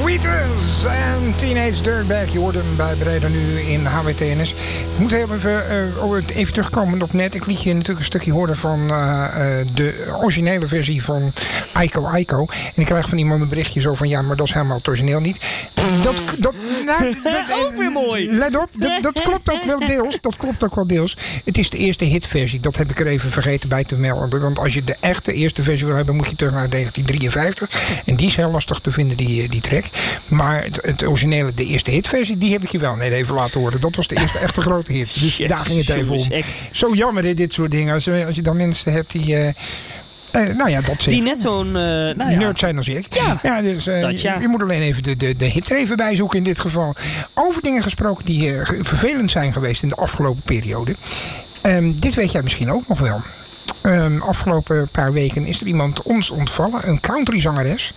Sweeters en Teenage Dirtbag. Je hoort hem bij Breda nu in HWTNS. Ik moet heel even terugkomen op net. Ik liet je natuurlijk een stukje horen van de originele versie van Aiko Aiko. En ik krijg van iemand een berichtje zo van... ja, maar dat is helemaal het origineel niet. Dat ook weer mooi. Let op, dat klopt ook wel deels. Dat klopt ook wel deels. Het is de eerste hitversie. Dat heb ik er even vergeten bij te melden. Want als je de echte eerste versie wil hebben... moet je terug naar 1953. En die is heel lastig te vinden, die track. Maar het originele, de eerste hitversie... die heb ik je wel net even laten horen. Dat was de eerste echte grote hit. Dus daar ging het even om. Zo jammer, hè, dit soort dingen. Als je dan mensen hebt die... die net zo'n nerd zijn als ik. Ja, dus je moet alleen even de hit er even bij zoeken in dit geval. Over dingen gesproken die vervelend zijn geweest in de afgelopen periode. Dit weet jij misschien ook nog wel. Afgelopen paar weken is er iemand ons ontvallen. Een countryzangeres.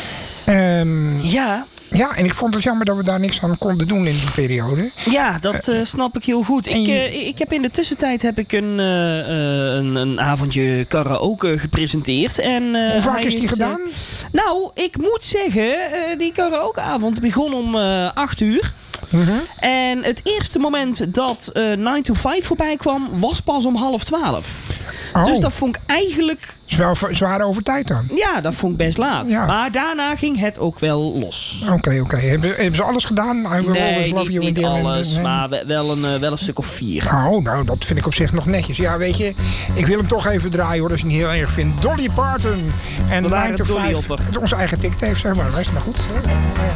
Ja, en ik vond het jammer dat we daar niks aan konden doen in die periode. Ja, dat snap ik heel goed. Ik heb in de tussentijd een avondje karaoke gepresenteerd. En, hoe vaak is die gedaan? Nou, ik moet zeggen, die karaokeavond begon om 8:00. Mm-hmm. En het eerste moment dat 9 to 5 voorbij kwam, was pas om 11:30. Oh. Dus dat vond ik eigenlijk... is wel zwaar over tijd dan. Ja, dat vond ik best laat. Ja. Maar daarna ging het ook wel los. Oké. Hebben ze alles gedaan? Nee, niet alles, maar wel een stuk of 4. Oh, nou, dat vind ik op zich nog netjes. Ja, weet je, ik wil hem toch even draaien hoor, als je het niet heel erg vindt. Dolly Parton en 9 to 5. Onze eigen ticket heeft, zeg maar. Dat is nou goed.